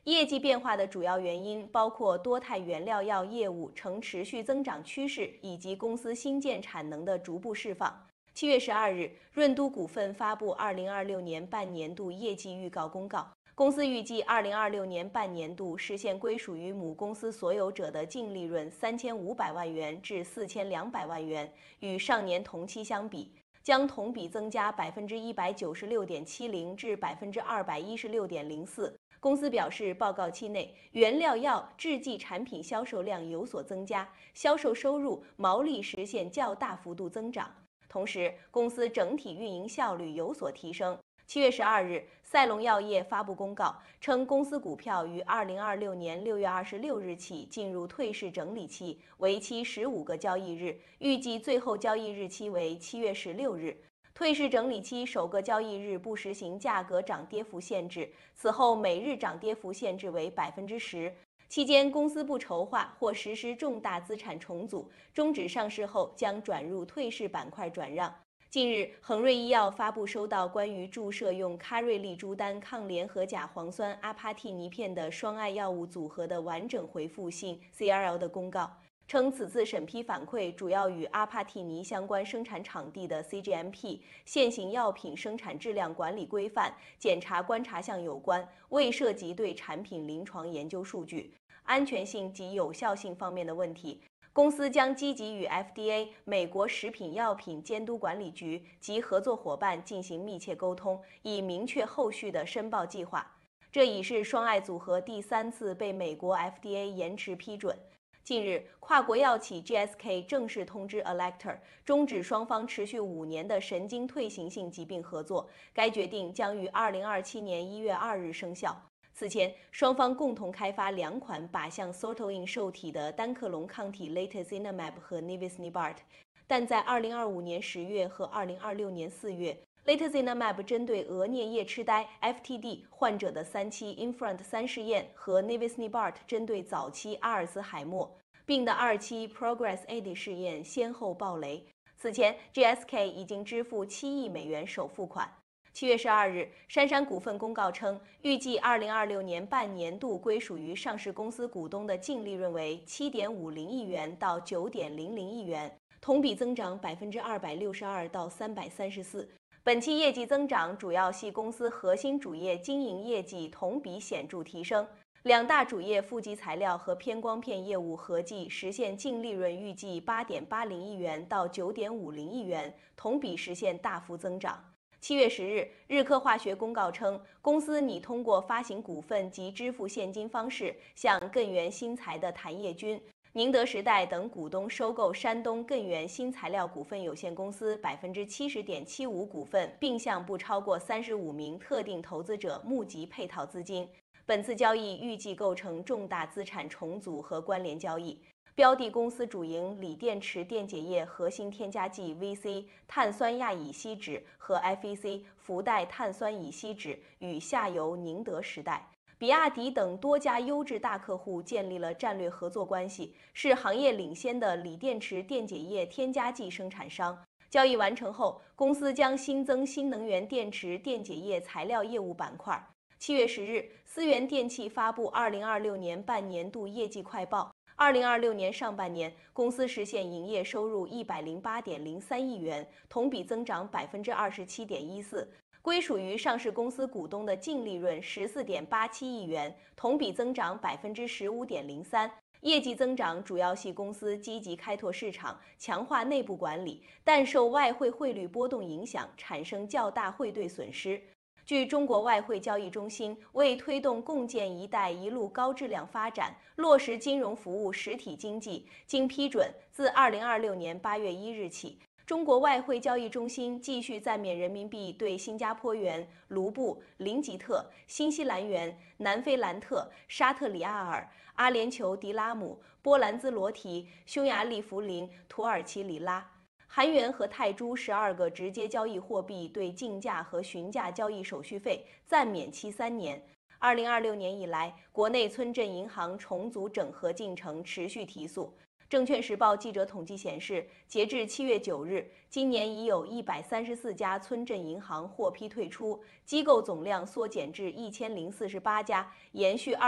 业绩变化的主要原因包括多肽原料药业务呈持续增长趋势，以及公司新建产能的逐步释放。7月12日，润都股份发布2026年半年度业绩预告公告。公司预计2026年半年度实现归属于母公司所有者的净利润3500万元至4200万元，与上年同期相比，将同比增加196.70%至216.04%。公司表示，报告期内原料药制剂产品销售量有所增加，销售收入、毛利实现较大幅度增长。同时，公司整体运营效率有所提升。7月12日，赛隆药业发布公告称，公司股票于2026年6月26日起进入退市整理期，为期15个交易日，预计最后交易日期为7月16日。退市整理期首个交易日不实行价格涨跌幅限制，此后每日涨跌幅限制为10%。期间，公司不筹划或实施重大资产重组，终止上市后将转入退市板块转让。近日，恒瑞医药发布收到关于注射用卡瑞利珠丹抗联合甲磺酸阿帕替尼片的双肽药物组合的完整回复性 CRL 的公告，称此次审批反馈主要与阿帕替尼相关生产场地的 CGMP 现行药品生产质量管理规范检查观察项有关，未涉及对产品临床研究数据、安全性及有效性方面的问题。公司将积极与 FDA 美国食品药品监督管理局及合作伙伴进行密切沟通，以明确后续的申报计划。这已是双肽组合第3次被美国 FDA 延迟批准。近日，跨国药企 GSK 正式通知 Alector 终止双方持续5年的神经退行性疾病合作，该决定将于2027年1月2日生效。此前，双方共同开发2款靶向 sortoin 受体的单克隆抗体 Latozinemab 和 Nivisnibart， 但在2025年10月和2026年4月，Latozinemab 针对额颞叶痴呆 (FTD) 患者的3期 INFRONT-3试验和 Nivisnibart 针对早期阿尔兹海默病的2期 PROGRESS-AD 试验先后爆雷。此前 ，GSK 已经支付7亿美元首付款。7月12日，杉杉股份公告称，预计2026年半年度归属于上市公司股东的净利润为7.50亿元到9.00亿元，同比增长262%到334%。本期业绩增长主要系公司核心主业经营业绩同比显著提升，两大主业负极材料和偏光片业务合计实现净利润预计8.80亿元到9.50亿元，同比实现大幅增长。7月10日，日科化学公告称，公司拟通过发行股份及支付现金方式，向艮源新材的谭业军、宁德时代等股东收购山东艮源新材料股份有限公司70.75%股份，并向不超过35名特定投资者募集配套资金。本次交易预计构成重大资产重组和关联交易。标的公司主营锂电池电解液核心添加剂 VC 碳酸亚乙烯酯和 FEC 氟代碳酸乙烯酯，与下游宁德时代、比亚迪等多家优质大客户建立了战略合作关系，是行业领先的锂电池电解液添加剂生产商。交易完成后，公司将新增新能源电池电解液材料业务板块。7月10日，思源电器发布2026年半年度业绩快报。2026年上半年，公司实现营业收入108.03亿元，同比增长27.14%，归属于上市公司股东的净利润14.87亿元，同比增长15.03%。业绩增长主要系公司积极开拓市场，强化内部管理，但受外汇汇率波动影响，产生较大汇兑损失。据中国外汇交易中心为推动共建“一带一路”高质量发展，落实金融服务实体经济，经批准，自2026年8月1日起，中国外汇交易中心继续暂免人民币对新加坡元、卢布、林吉特、新西兰元、南非兰特、沙特里亚尔、阿联酋迪拉姆、波兰兹罗提、匈牙利福林、土耳其里拉、韩元和泰铢12个直接交易货币对竞价和询价交易手续费暂免期3年。2026年以来，国内村镇银行重组整合进程持续提速。证券时报记者统计显示，截至7月9日，今年已有134家村镇银行获批退出，机构总量缩减至1048家，延续